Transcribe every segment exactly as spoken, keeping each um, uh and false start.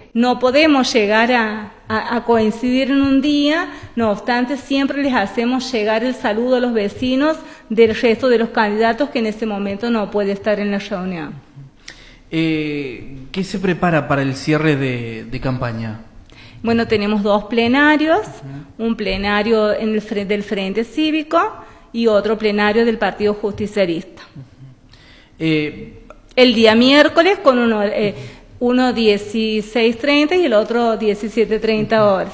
no podemos llegar a, a, a coincidir en un día, no obstante siempre les hacemos llegar el saludo a los vecinos del resto de los candidatos que en ese momento no puede estar en la reunión. Eh, ¿Qué se prepara para el cierre de, de campaña? Bueno, tenemos dos plenarios, uh-huh. un plenario en el, del Frente Cívico y otro plenario del Partido Justicialista. Uh-huh. eh, el día miércoles con uno, eh, uno dieciséis treinta y el otro diecisiete treinta horas.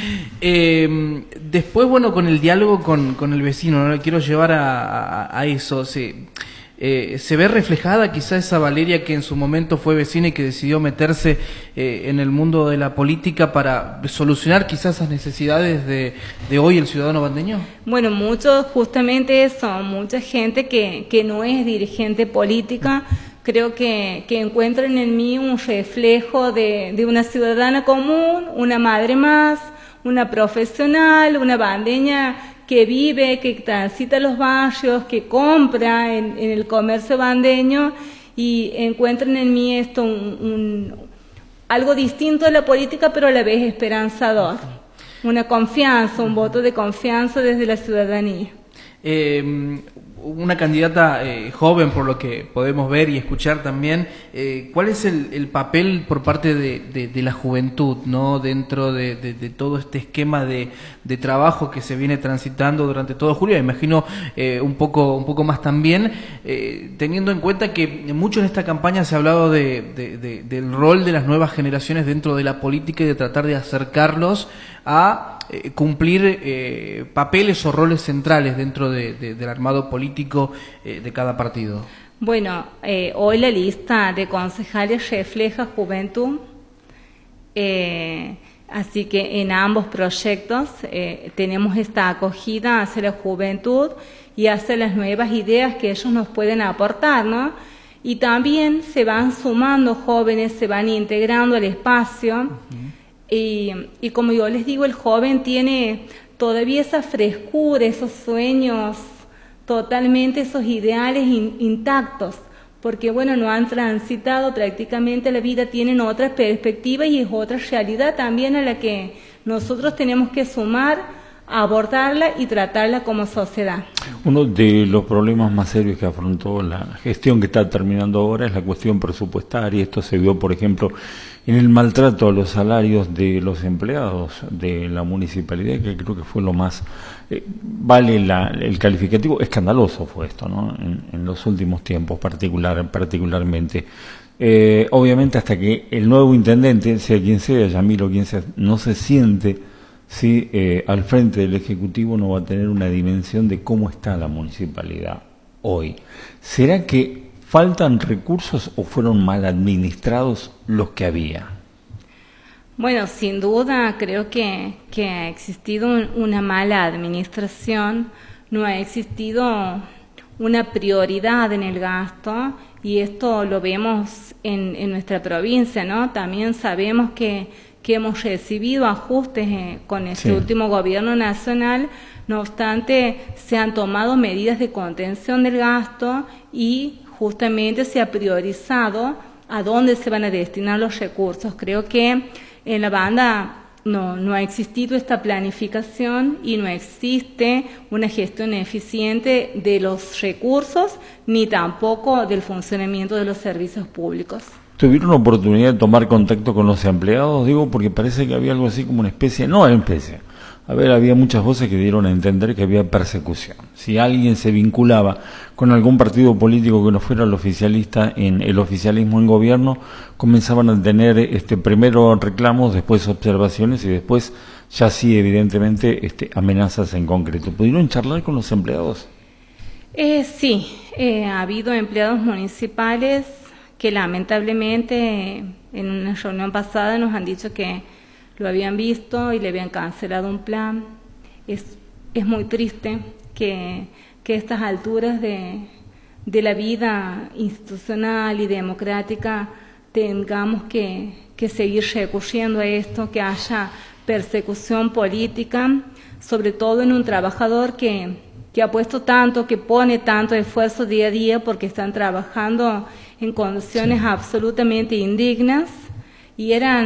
Eh, después, bueno, con el diálogo con, con el vecino, ¿no? Quiero llevar a, a, a eso. Sí. Eh, ¿Se ve reflejada quizá esa Valeria que en su momento fue vecina y que decidió meterse eh, en el mundo de la política para solucionar quizás esas necesidades de, de hoy el ciudadano bandeño? Bueno, mucho, justamente eso, mucha gente que, que no es dirigente política, creo que, que encuentran en mí un reflejo de, de una ciudadana común, una madre más, una profesional, una bandeña que vive, que transita los barrios, que compra en, en el comercio bandeño y encuentran en mí esto un, un, algo distinto de la política, pero a la vez esperanzador. Una confianza, un voto de confianza desde la ciudadanía. Eh, una candidata eh, joven, por lo que podemos ver y escuchar también, eh, ¿cuál es el, el papel por parte de, de, de la juventud, ¿no? dentro de, de, de todo este esquema de, de trabajo que se viene transitando durante todo julio? Me imagino eh, un poco un poco más también, eh, teniendo en cuenta que mucho en esta campaña se ha hablado de, de, de, del rol de las nuevas generaciones dentro de la política y de tratar de acercarlos a eh, cumplir eh, papeles o roles centrales dentro de, de, del armado político eh, de cada partido. Bueno, eh, hoy la lista de concejales refleja juventud, eh, así que en ambos proyectos eh, tenemos esta acogida hacia la juventud y hacia las nuevas ideas que ellos nos pueden aportar, ¿no? Y también se van sumando jóvenes, se van integrando al espacio. Uh-huh. Y, y como yo les digo, el joven tiene todavía esa frescura, esos sueños, totalmente esos ideales in, intactos, porque bueno, no han transitado prácticamente la vida, tienen otra perspectiva y es otra realidad también a la que nosotros tenemos que sumar, abordarla y tratarla como sociedad. Uno de los problemas más serios que afrontó la gestión que está terminando ahora es la cuestión presupuestaria. Esto se vio, por ejemplo, en el maltrato a los salarios de los empleados de la municipalidad, que creo que fue lo más, eh, vale la, el calificativo, escandaloso fue esto, ¿no? En, en los últimos tiempos, particular, particularmente. Eh, obviamente hasta que el nuevo intendente, sea quien sea, Yamil o quien sea, no se siente si eh, al frente del Ejecutivo, no va a tener una dimensión de cómo está la municipalidad hoy. ¿Será que faltan recursos o fueron mal administrados los que había? Bueno, sin duda creo que, que ha existido un, una mala administración, no ha existido una prioridad en el gasto y esto lo vemos en, en nuestra provincia, ¿no? También sabemos que que hemos recibido ajustes eh, con este sí. último gobierno nacional, no obstante se han tomado medidas de contención del gasto y justamente se ha priorizado a dónde se van a destinar los recursos. Creo que en la banda no, no ha existido esta planificación y no existe una gestión eficiente de los recursos ni tampoco del funcionamiento de los servicios públicos. ¿Tuvieron oportunidad de tomar contacto con los empleados? Digo, porque parece que había algo así como una especie, no una especie, a ver, había muchas voces que dieron a entender que había persecución. Si alguien se vinculaba con algún partido político que no fuera el oficialista, en el oficialismo en gobierno, comenzaban a tener este primero reclamos, después observaciones y después ya sí, evidentemente, este, amenazas en concreto. ¿Pudieron charlar con los empleados? Eh, sí, eh, ha habido empleados municipales que lamentablemente en una reunión pasada nos han dicho que lo habían visto y le habían cancelado un plan. Es, es muy triste que, que a estas alturas de, de la vida institucional y democrática tengamos que, que seguir recurriendo a esto, que haya persecución política, sobre todo en un trabajador que, que ha puesto tanto, que pone tanto esfuerzo día a día porque están trabajando en condiciones sí. absolutamente indignas y eran